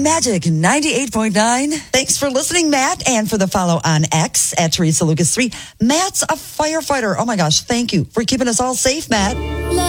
Magic 98.9. Thanks for listening, Matt, and for the follow on X at Teresa Lucas 3. Matt's a firefighter. Oh my gosh, thank you for keeping us all safe, Matt.